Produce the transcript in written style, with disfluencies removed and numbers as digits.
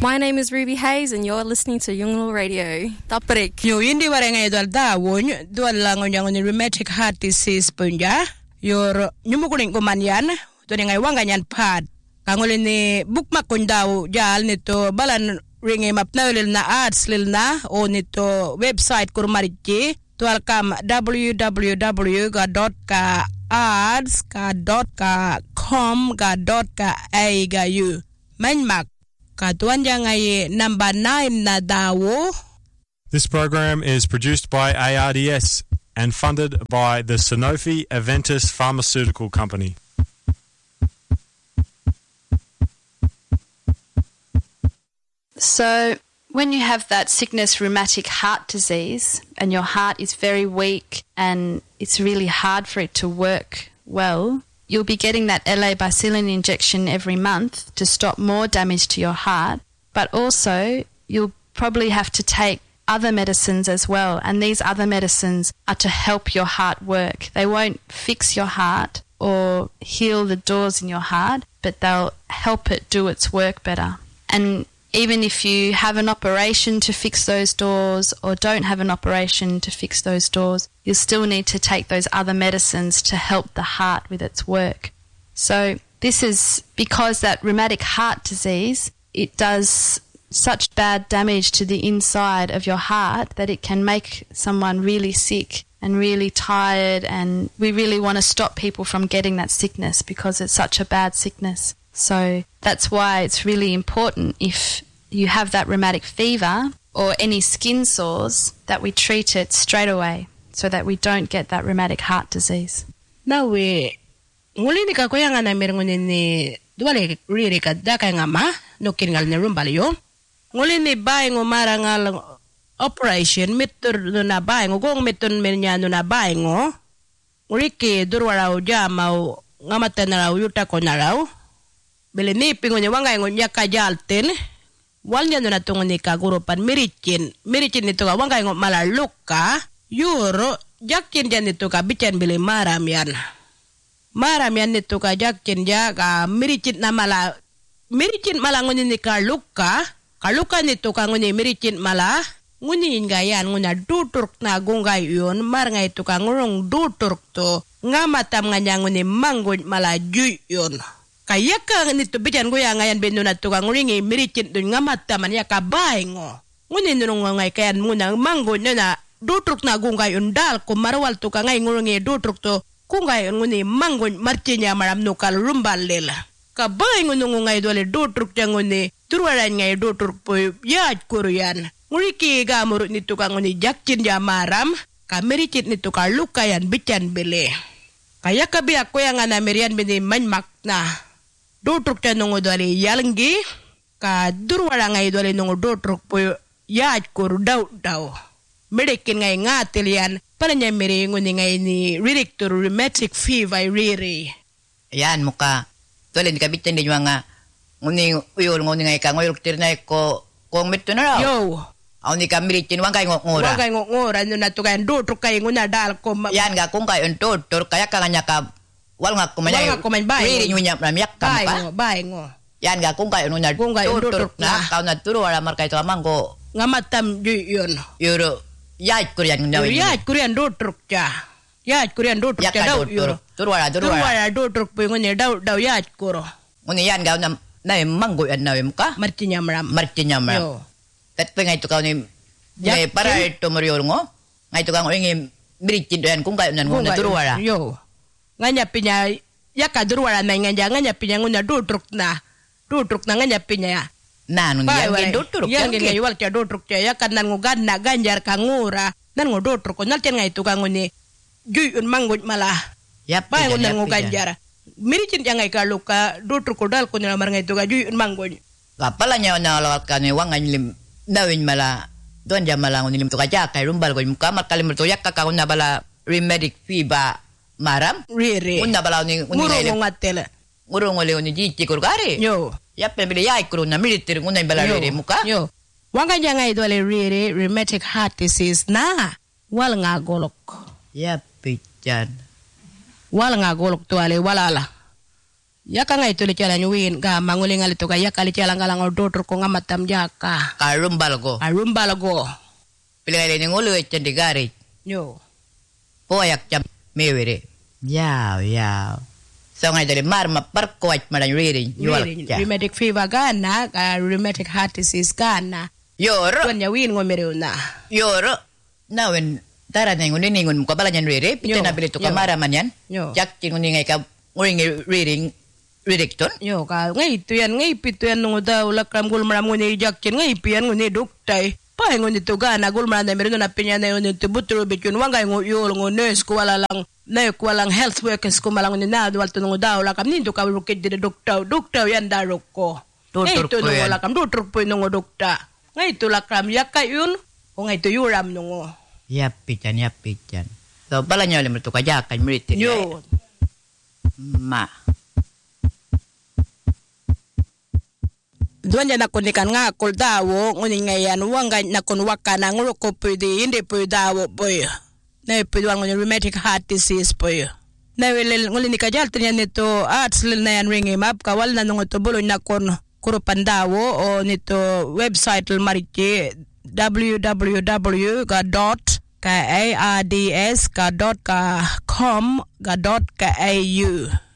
My name is Ruby Hayes and you're listening to Yunglo Radio. Taparik. Yo hindi warenga idol dawon dual langon yang ni rheumatic heart disease punja. Yor nyumukuling kumanyan to ni ngay wanganyan pad. Kangulin ni bookmark kun daw jal nito balan ringi mapna lil na ads lil na o nito website kurmariki tual kam www.ads.com.au manmak katuan jangai number 9 na dawo. This program is produced by ARDS and funded by the Sanofi Aventis Pharmaceutical Company. So, when you have that sickness, rheumatic heart disease, and your heart is very weak and it's really hard for it to work well, you'll be getting that LA Bacillin injection every month to stop more damage to your heart. But also, you'll probably have to take other medicines as well. And these other medicines are to help your heart work. They won't fix your heart or heal the doors in your heart, but they'll help it do its work better. And even if you have an operation to fix those doors or don't have an operation to fix those doors, you'll still need to take those other medicines to help the heart with its work. So this is because that rheumatic heart disease, it does such bad damage to the inside of your heart that it can make someone really sick and really tired, and we really want to stop people from getting that sickness because it's such a bad sickness. So that's why it's really important if you have that rheumatic fever or any skin sores that we treat it straight away so that we don't get that rheumatic heart disease. Now we ngulini ka kuyanga na mirngunin ni duwale riri ka dakay nga ma nukin ngal ni rumbalyo ngulini baing umarangal operation mitur na baing gong mitun mirnya na baing nguliki durwaraw jamaw ngamatan na raw yuta ko na raw Belini pingunya wangay ngunya kajalten walnya na tunguni ka gurupan miricin nito ka wangay ng malaluka yuro jakin jan nito ka bican bili maram yan nito ka jakin ja ka miricin malangunin ni ka luka nito ka nguni miricin mala ngunin gayan nguna duturk na gungay yun marangay ito ka ngurong duturk to nga matam nga niya nguni manggun mala juy yun kaya ka nito bijan ko yang ngayon binunat to kang ringi miricin dun nga mataman ya kabaing ngunin nung ngay kayan muna manggo na dutruk na gungay undal kumarwal to ka ngay ngurungi dutruk to kungay nguni manggo marcinya maram nukal rumbal lela kabaing nung ngay dole dutruk jang nguni turuaran ngay dutruk po yaj kuruyan nguriki gamurut nito kang nguni jakcin ya maram ka miricin nito ka lukayan bican bele kaya kabiak ko yang anamirian bini manmak na Dotruk ta nungo dole yalngi ka durwara ngay dole nungo dotruk po yaj kur daw medikin ngay ngatilian para niya miringo ni ngay ni ririk to rheumatic fever riri yan muka dole ni kabitan din nga nguni uyol nguni ngay ka ngoyol tirnay ko kung mito na raw yo aw ni kamiritin wangay ngora no natukan dotruk kay nguna dal ko yan ga kung kay dotruk kaya ka nga ka wal nga kumanya riri nyunya ramyak ka baingo yan ga kung kayo nunya tutur na kau na turu wala markay to amanggo ngamatam yun yuro yaj kuryan dotruk ja daw yuro turu wala dotruk po ngunya daw yaj kuro nguni yan ga na manggo yan na muka marcinya maram tat pe ngay to kau ni ngay para to morior ngo ngay to kang ngi biricin yan kung kayo nan nguna turu wala nganya pinya yaka durwara na nganya pinya nguna dutruk na nganya pinya nanu yang dutruk yang ngayual cha dutruk cha yakan nan ngugan na ganjar kangura nan ngudutruk nal chen ngai tu kanguni juyun manggut malah pa ngunan nguganjar miricin jangai kaluka dutruk dal kunna mar ngai tu ka juyun manggut kapalanya na lawat kan wangan lim dawin mala don jamala ngunim tu ka kay rumbal ko muka mar kalim tu yak ka na bala rheumatic fever maram riri unna balaw ni ngurong ngatela ngurong ole ni jiti kurgare yo yappe bile yai kuruna militir unna bala riri muka yo wanga jangai dole riri rheumatic heart disease na wal ngagolok yappe jan wal ngagolok dole walala Ya ka ngay tulit yalan yuwin ga manguling alito ka ya kali yalang galang ordotor ko nga matam jaka. Karumbal ko. Arumbal go. Pilay ni ngulo ityan di garit. Yo. Poyak jam mewere. Yaw. So ngay dali marma parkwat malang reading. Rheumatic fever gana, rheumatic heart disease gana. Yoro. Tuan yawin ngomero na. Yoro. Nawen tara na ngunin ngun ko bala nyan reading. Pita na bilito kamara man yan. Yo. Jak ngunin ngay ka nguning reading. Redikton? Yo ka ngay pito yan nung daw lakram gulmaram nguni jakkin ngay pian nguni duktay. Pa nguni to gana gulmaram na meron na pinya na yun to butro bitun wangay nguyul ngunus ko wala lang na ko walang health workers ko malang ni na wal to nung daw lakam nindo ka rukid di duktaw yan darok ko. Ngay to nung lakam dutruk po nung dukta. Ngay to lakram yakay yun o ngay to yuram nung. Yapit yan. So pala nyo alam ito kajakan meritin. Yo. Ma. Duan ya nakunikan nga kul dawo ngunin ngayan wangay nakun wakana ngulo ko pwede hindi pwede dawo boy. Na pwede wang ngunin rheumatic heart disease boy. Na wilil ngulin ikajal tinya nito atslil na yan ringi map kawal na nung ito buloy nakun kurupan dawo o nito website marichi www.kaards.com.au